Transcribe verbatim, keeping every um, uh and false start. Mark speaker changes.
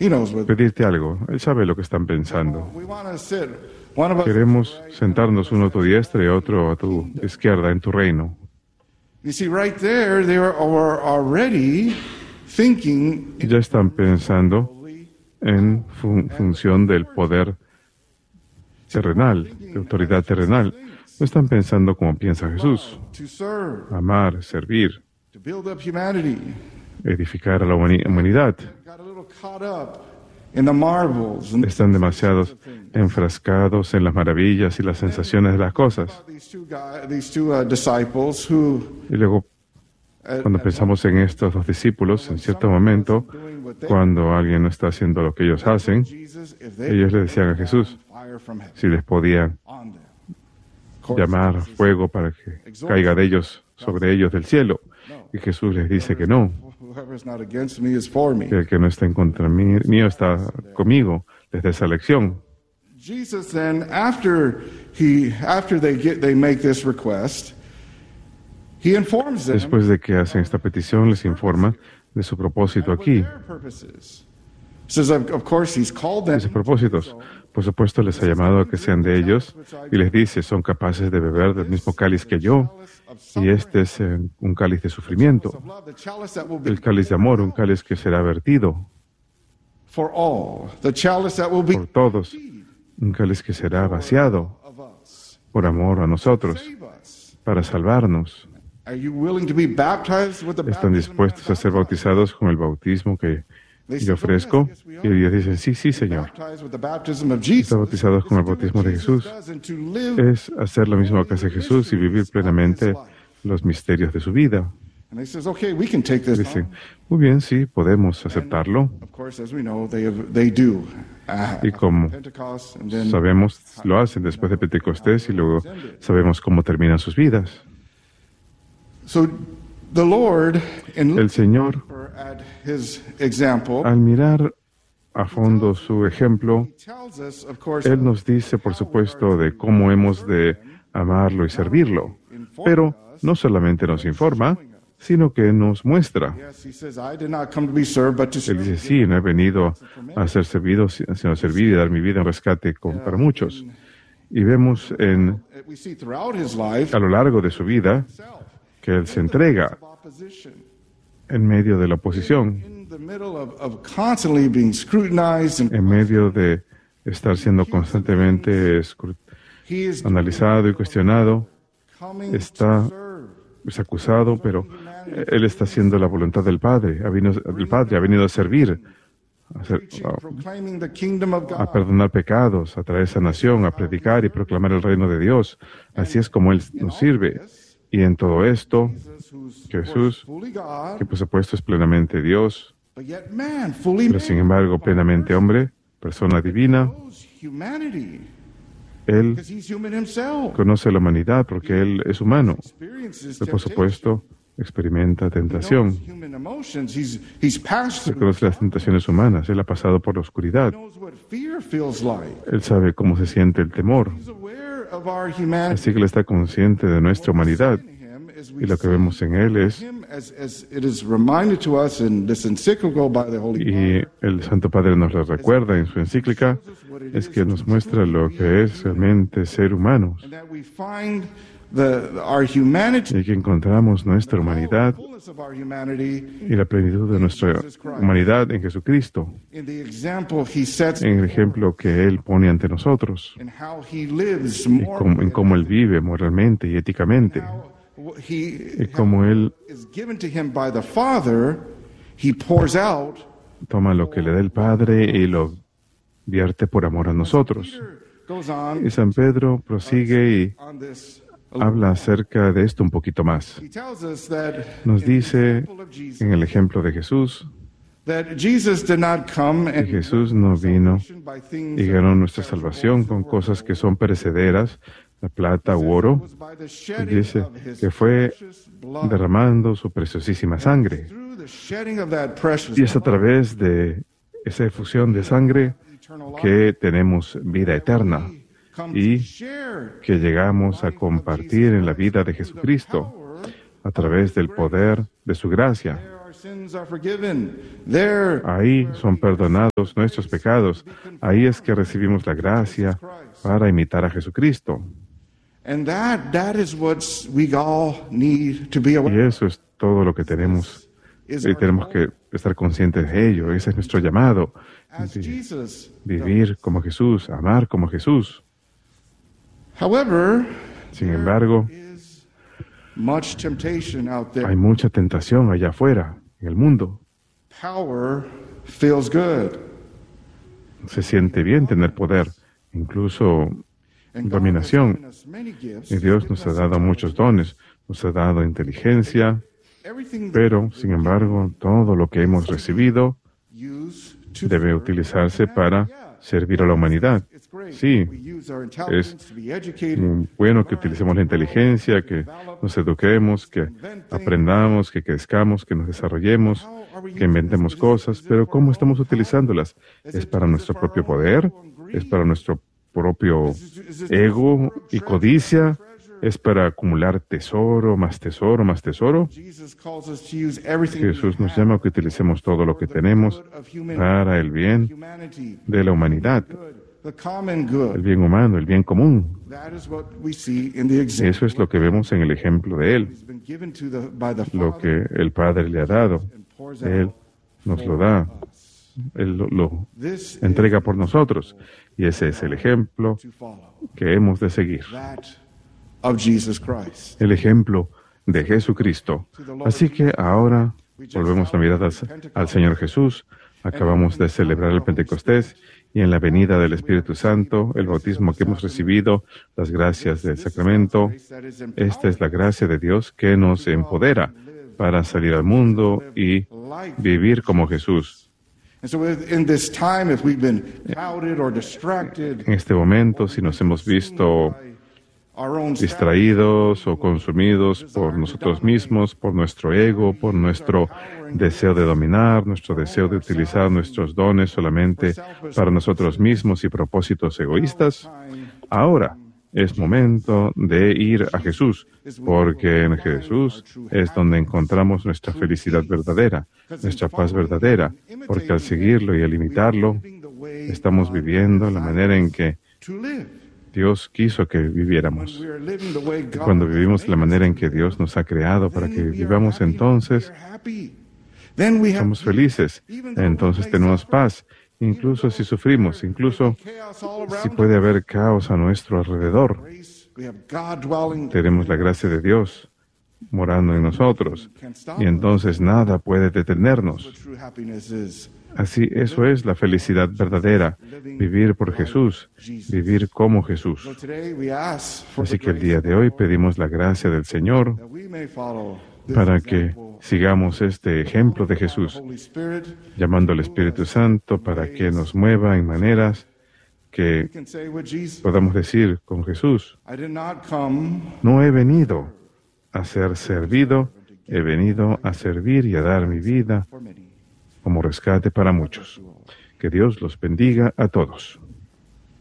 Speaker 1: pedirte algo. Él sabe lo que están pensando. Queremos sentarnos uno a tu diestra y otro a tu izquierda en tu reino. Ya están pensando en fun- función del poder terrenal, de autoridad terrenal. No están pensando como piensa Jesús. Amar, servir, edificar a la humani- humanidad. Están demasiado enfrascados en las maravillas y las sensaciones de las cosas. Y luego, cuando pensamos en estos dos discípulos, en cierto momento, cuando alguien no está haciendo lo que ellos hacen, ellos le decían a Jesús si les podían llamar fuego para que caiga de ellos, sobre ellos del cielo. Y Jesús les dice que no, que el que no está en contra mí- mío está conmigo. Les da esa lección.
Speaker 2: Jesus then, after he, after they get, they make this request, he informs them
Speaker 1: Después de que hacen esta petición, les informa de su propósito aquí.
Speaker 2: their purposes. Says, of of course, he's called them.
Speaker 1: Dice propósitos. Por supuesto, les ha llamado a que sean de ellos y les dice, son capaces de beber del mismo cáliz que yo, y este es eh, un cáliz de sufrimiento,
Speaker 2: The chalice that will be
Speaker 1: el cáliz de amor, un cáliz que será vertido
Speaker 2: for all. The chalice that will be
Speaker 1: por todos, un cáliz que será vaciado
Speaker 2: of us.
Speaker 1: por amor a nosotros,
Speaker 2: Save us.
Speaker 1: para salvarnos.
Speaker 2: Are you willing to be baptized with the
Speaker 1: ¿Están
Speaker 2: baptism
Speaker 1: dispuestos a ser bautizados con el bautismo que yo ofrezco? Y ellos dicen, sí, sí, Señor.
Speaker 2: baptized with the baptism of
Speaker 1: Estar
Speaker 2: Jesus?
Speaker 1: bautizados con el bautismo de Jesús
Speaker 2: And to live.
Speaker 1: es hacer lo mismo que hace Jesús y vivir plenamente los misterios de su vida.
Speaker 2: And they says, okay, we can take this
Speaker 1: Dicen,
Speaker 2: on.
Speaker 1: muy bien, sí, podemos aceptarlo.
Speaker 2: Of course, as we know, they have, they do. Uh,
Speaker 1: Y como
Speaker 2: Pentecost, and then
Speaker 1: sabemos, lo hacen después de Pentecostés y luego sabemos cómo terminan sus vidas.
Speaker 2: so the Lord, in
Speaker 1: El Señor,
Speaker 2: at His example,
Speaker 1: al mirar a fondo su ejemplo,
Speaker 2: tells us, of course,
Speaker 1: Él nos dice, por supuesto, de cómo hemos de amarlo y servirlo. Pero no solamente nos informa, sino que nos muestra.
Speaker 2: yes, He says, I did not come to be served, but to
Speaker 1: Él
Speaker 2: serve.
Speaker 1: dice, sí, no he venido a ser servido, sino a servir y dar mi vida en rescate con- para muchos. Y vemos en,
Speaker 2: We see throughout His life
Speaker 1: a lo largo de su vida que Él se entrega
Speaker 2: opposition.
Speaker 1: en medio de la oposición,
Speaker 2: In the middle of, of constantly being scrutinized, and
Speaker 1: en medio de estar siendo constantemente escru-
Speaker 2: He is
Speaker 1: analizado y cuestionado,
Speaker 2: coming
Speaker 1: está
Speaker 2: to serve.
Speaker 1: es acusado, pero Él está haciendo la voluntad del Padre, ha venido, del Padre, ha venido a servir, a, hacer- a-
Speaker 2: Proclaiming the kingdom of
Speaker 1: a
Speaker 2: God.
Speaker 1: perdonar pecados, a traer sanación, a predicar y proclamar el reino de Dios. Así es como Él nos sirve. Y en todo esto,
Speaker 2: Who's
Speaker 1: Jesús,
Speaker 2: fully God,
Speaker 1: que por supuesto es plenamente Dios,
Speaker 2: but yet man, fully
Speaker 1: pero sin
Speaker 2: man,
Speaker 1: embargo plenamente hombre, persona divina,
Speaker 2: knows humanity,
Speaker 1: Él
Speaker 2: because he's human himself.
Speaker 1: conoce la humanidad porque Él es humano,
Speaker 2: Experiences
Speaker 1: pero por
Speaker 2: temptation.
Speaker 1: supuesto experimenta
Speaker 2: He knows
Speaker 1: tentación.
Speaker 2: human emotions. He's he's passed
Speaker 1: Él
Speaker 2: through.
Speaker 1: conoce las tentaciones humanas, Él ha pasado por la oscuridad,
Speaker 2: He knows what fear feels like.
Speaker 1: Él sabe cómo se siente el temor,
Speaker 2: He's aware of our humanity.
Speaker 1: así que Él está consciente de nuestra humanidad.
Speaker 2: In him as we
Speaker 1: Y lo que vemos en Él es,
Speaker 2: him as, as it is reminded to us in this encyclical by the Holy
Speaker 1: y el Santo Padre nos lo recuerda en su encíclica, es que nos muestra lo que es realmente ser humanos,
Speaker 2: and that we find the our humanity,
Speaker 1: y que encontramos nuestra humanidad
Speaker 2: the fullness of our humanity
Speaker 1: y la plenitud de nuestra humanidad en Jesucristo,
Speaker 2: in the example he sets
Speaker 1: en el ejemplo que Él pone ante nosotros,
Speaker 2: and how he lives
Speaker 1: y cómo- en cómo Él vive moralmente y éticamente,
Speaker 2: How he
Speaker 1: y cómo Él
Speaker 2: is given to him by the Father, he pours out.
Speaker 1: toma lo que le da el Padre y lo vierte por amor a nosotros.
Speaker 2: Goes on
Speaker 1: Y San Pedro prosigue y
Speaker 2: on this.
Speaker 1: habla acerca de esto un poquito más.
Speaker 2: He tells us that
Speaker 1: Nos
Speaker 2: in the
Speaker 1: dice
Speaker 2: example of Jesus,
Speaker 1: en el ejemplo de Jesús,
Speaker 2: that Jesus did not come
Speaker 1: que
Speaker 2: and
Speaker 1: Jesús no vino
Speaker 2: by things
Speaker 1: y ganó nuestra salvación con cosas que son perecederas, la plata u oro.
Speaker 2: by the
Speaker 1: Él
Speaker 2: shedding
Speaker 1: dice
Speaker 2: of his
Speaker 1: que fue
Speaker 2: precious blood.
Speaker 1: derramando su preciosísima sangre.
Speaker 2: Through the shedding of that precious
Speaker 1: Y es a través de esa efusión de sangre
Speaker 2: eternal life,
Speaker 1: que tenemos vida eterna
Speaker 2: come
Speaker 1: y
Speaker 2: to share
Speaker 1: que llegamos a compartir en la vida de Jesucristo a través del poder de su gracia.
Speaker 2: There are sins are forgiven. There,
Speaker 1: Ahí son perdonados nuestros pecados. Ahí es que recibimos la gracia para imitar a Jesucristo.
Speaker 2: and that that is what we all need to be
Speaker 1: Y
Speaker 2: aware of.
Speaker 1: eso es todo lo que tenemos. Y tenemos que estar conscientes de ello. Ese es nuestro llamado.
Speaker 2: As
Speaker 1: Vi-
Speaker 2: Jesus.
Speaker 1: Vivir como Jesús, amar como Jesús.
Speaker 2: However,
Speaker 1: Sin embargo,
Speaker 2: is much temptation out there.
Speaker 1: hay mucha tentación allá afuera, en el mundo.
Speaker 2: Power feels good.
Speaker 1: Se siente bien tener poder, incluso
Speaker 2: And God has
Speaker 1: dominación.
Speaker 2: given us many gifts.
Speaker 1: Y Dios nos ha dado muchos dones, nos ha dado inteligencia,
Speaker 2: Everything that
Speaker 1: pero, sin embargo, todo lo que hemos recibido
Speaker 2: we use to
Speaker 1: debe utilizarse para servir a la humanidad.
Speaker 2: It's great.
Speaker 1: Sí,
Speaker 2: We use our intelligence to be educated.
Speaker 1: mm, bueno que utilicemos la inteligencia, que nos eduquemos, que aprendamos, que crezcamos, que nos desarrollemos, que inventemos cosas, pero ¿cómo estamos utilizándolas? ¿Es para nuestro propio poder? ¿Es para nuestro propio ego y codicia? ¿Es para acumular tesoro, más tesoro, más tesoro?
Speaker 2: Jesus calls us to use everything
Speaker 1: Jesús nos llama a que utilicemos todo lo que tenemos para el bien
Speaker 2: humanity,
Speaker 1: de la humanidad,
Speaker 2: the common
Speaker 1: el
Speaker 2: good.
Speaker 1: bien humano, el bien común.
Speaker 2: That is what we see in the example.
Speaker 1: Eso es lo que vemos en el ejemplo de Él,
Speaker 2: He's been given to the by the
Speaker 1: lo
Speaker 2: Father
Speaker 1: que el Padre le ha dado.
Speaker 2: and pours
Speaker 1: Él
Speaker 2: out
Speaker 1: nos lo da, Él lo, lo
Speaker 2: This is
Speaker 1: entrega por nosotros. Y ese es el ejemplo
Speaker 2: to follow.
Speaker 1: que hemos de seguir,
Speaker 2: That of Jesus Christ.
Speaker 1: el ejemplo de Jesucristo. Así que ahora volvemos la mirada al, al Señor Jesús. Acabamos de celebrar el Pentecostés y en la venida del Espíritu Santo, el bautismo que hemos recibido, las gracias del sacramento. Esta es la gracia de Dios que nos empodera para salir al mundo y vivir como Jesús.
Speaker 2: And so in this time, if we've been clouded or distracted
Speaker 1: En este momento, si nos hemos visto
Speaker 2: by our own
Speaker 1: distraídos o consumidos por nosotros mismos, por nuestro ego, por nuestro deseo de dominar, nuestro deseo de utilizar nuestros dones solamente para nosotros mismos y propósitos egoístas, ahora es momento de ir a Jesús, porque en Jesús es donde encontramos nuestra felicidad verdadera, nuestra paz verdadera, porque al seguirlo y al imitarlo, estamos viviendo la manera en que
Speaker 2: to live.
Speaker 1: Dios quiso que viviéramos.
Speaker 2: We are living the way
Speaker 1: Y
Speaker 2: God
Speaker 1: cuando vivimos de la manera en que Dios nos ha creado para que vivamos, entonces
Speaker 2: Then we have
Speaker 1: somos felices, entonces tenemos paz, incluso si sufrimos, incluso
Speaker 2: chaos all
Speaker 1: si
Speaker 2: around
Speaker 1: puede haber caos a nuestro alrededor.
Speaker 2: us. We have God dwelling.
Speaker 1: Tenemos la gracia de Dios morando en nosotros y entonces nada puede detenernos.
Speaker 2: What true happiness is.
Speaker 1: Así, eso es la felicidad verdadera, vivir por Jesús, vivir como Jesús.
Speaker 2: So today we ask for
Speaker 1: Así
Speaker 2: the
Speaker 1: que el
Speaker 2: grace
Speaker 1: día de hoy pedimos la gracia del Señor
Speaker 2: that we may follow this
Speaker 1: para que
Speaker 2: example.
Speaker 1: sigamos este ejemplo de Jesús,
Speaker 2: Holy Spirit,
Speaker 1: llamando al Espíritu Santo para que nos mueva en maneras que
Speaker 2: we can say with Jesus,
Speaker 1: podamos decir con Jesús,
Speaker 2: I did not come
Speaker 1: no he venido a ser servido, he venido a servir y a dar mi vida
Speaker 2: for many.
Speaker 1: como rescate para muchos. Que Dios los bendiga a todos.